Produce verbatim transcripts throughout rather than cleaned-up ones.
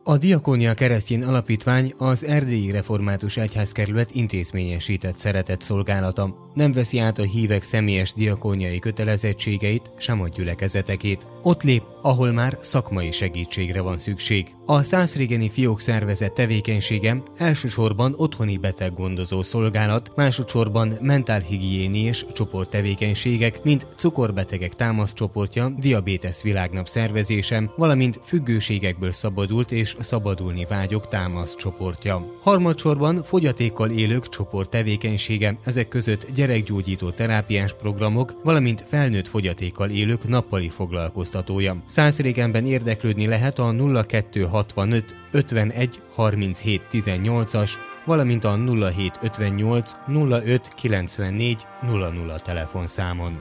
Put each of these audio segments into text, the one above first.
A Diakónia Keresztény Alapítvány az Erdélyi Református Egyházkerület intézményesített szeretetszolgálata. Nem veszi át a hívek személyes diakóniai kötelezettségeit, sem a gyülekezetekét. Ott lép, ahol már szakmai segítségre van szükség. A Szászrégeni Fiók Szervezet tevékenysége elsősorban otthoni beteggondozó szolgálat, másodszorban mentálhigiéniés csoporttevékenységek, mint cukorbetegek támaszcsoportja, diabétesz világnap szervezése, valamint függőségekből szabadult és szabadulni vágyók támaszcsoportja. Harmadsorban fogyatékkal élők csoport tevékenysége, ezek között gyerekgyógyító terápiás programok, valamint felnőtt fogyatékkal élők nappali foglalkoztatója. Szászrégenben érdeklődni lehet a nulla kettő hatvanöt ötvenegy harminchét tizennyolcas, valamint a nulla hét ötvennyolc nulla öt kilencvennégy nulla nulla telefonszámon.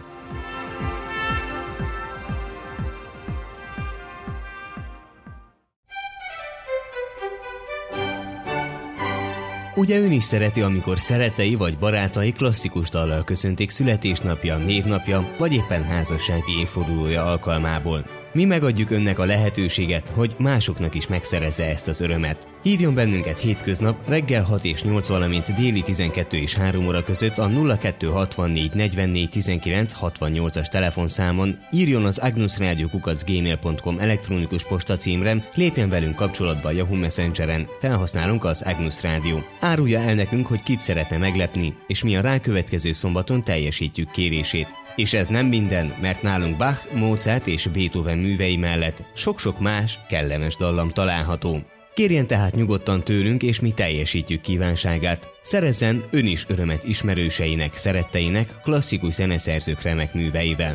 Ugye ön is szereti, amikor szerettei vagy barátai klasszikus dallal köszöntik születésnapja, névnapja, vagy éppen házassági évfordulója alkalmából. Mi megadjuk önnek a lehetőséget, hogy másoknak is megszerezze ezt az örömet. Hívjon bennünket hétköznap reggel hat és nyolc, valamint déli tizenkettő és három óra között a nulla kettő hatvannégy negyvennégy tizenkilenc hatvannyolcas telefonszámon, írjon az agnusradio kukac gmail pont com elektronikus postacímre, lépjen velünk kapcsolatba a Yahoo Messengeren, felhasználunk az Agnus Rádió. Árulja el nekünk, hogy kit szeretne meglepni, és mi a rákövetkező szombaton teljesítjük kérését. És ez nem minden, mert nálunk Bach, Mozart és Beethoven művei mellett sok-sok más, kellemes dallam található. Kérjen tehát nyugodtan tőlünk, és mi teljesítjük kívánságát. Szerezzen ön is örömet ismerőseinek, szeretteinek, klasszikus zeneszerzők remek műveivel.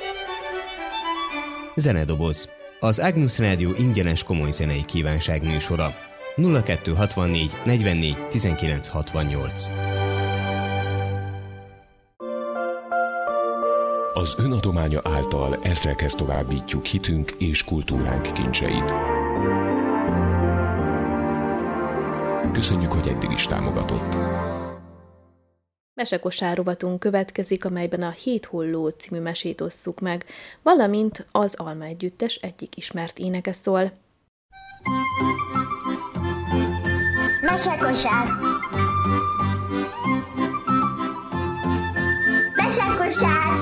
Zenedoboz. Az Agnus Rádió ingyenes komoly zenei kívánság műsora. nulla kettő hatvannégy negyvennégy tizenkilenc hatvannyolc. Az önadománya által ezrekhez továbbítjuk hitünk és kultúránk kincseit. Köszönjük, hogy eddig is támogatott. Mesekosár rovatunk következik, amelyben a Hét Holló című mesét osszuk meg, valamint az Alma Együttes egyik ismert éneke szól. Mesekosár! Mesekosár!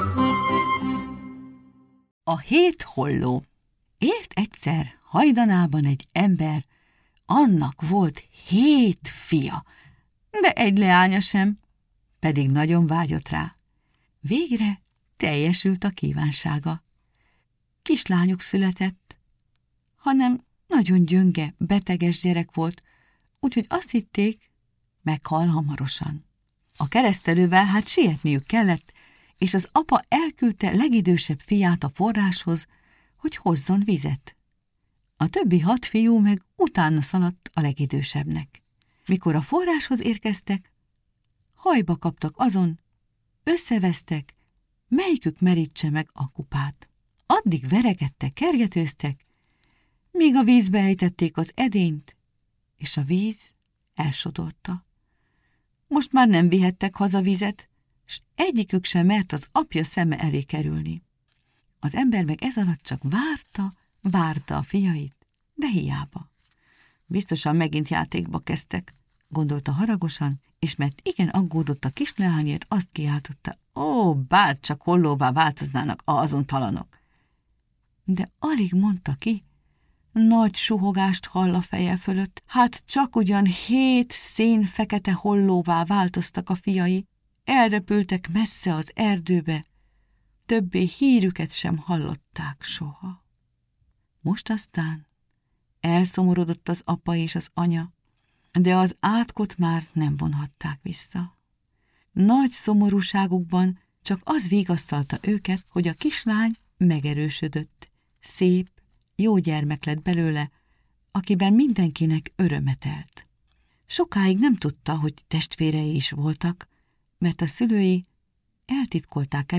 A hét holló. Élt egyszer hajdanában egy ember, annak volt hét fia, de egy leánya sem, pedig nagyon vágyott rá. Végre teljesült a kívánsága. Kislányuk született, hanem nagyon gyönge, beteges gyerek volt, úgyhogy azt hitték, meghal hamarosan. A keresztelővel hát sietniük kellett, és az apa elküldte legidősebb fiát a forráshoz, hogy hozzon vizet. A többi hat fiú meg utána szaladt a legidősebbnek. Mikor a forráshoz érkeztek, hajba kaptak azon, összevesztek, melyikük merítse meg a kupát. Addig veregettek, kergetőztek, míg a vízbe ejtették az edényt, és a víz elsodorta. Most már nem vihettek haza vizet, s egyikük sem mert az apja szeme elé kerülni. Az ember meg ez alatt csak várta, várta a fiait, de hiába. Biztosan megint játékba kezdtek, gondolta haragosan, és mert igen aggódott a kisleányért, azt kiáltotta, ó, bár csak hollóvá változnának azon talanok. De alig mondta ki, nagy suhogást hall a feje fölött, hát csak ugyan hét szén fekete hollóvá változtak a fiai, elrepültek messze az erdőbe, többé hírüket sem hallották soha. Most aztán elszomorodott az apa és az anya, de az átkot már nem vonhatták vissza. Nagy szomorúságukban csak az vigasztalta őket, hogy a kislány megerősödött, szép, jó gyermek lett belőle, akiben mindenkinek öröme telt. Sokáig nem tudta, hogy testvérei is voltak, mert a szülői eltitkolták